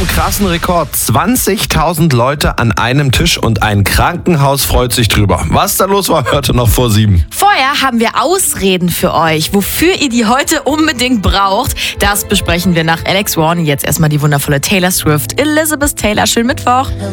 einem krassen Rekord. 20.000 Leute an einem Tisch und ein Krankenhaus freut sich drüber. Was da los war, hörte noch vor 7. Vorher haben wir Ausreden für euch, wofür ihr die heute unbedingt braucht. Das besprechen wir nach Alex Warren. Jetzt erstmal die wundervolle Taylor Swift. Elizabeth Taylor, schönen Mittwoch.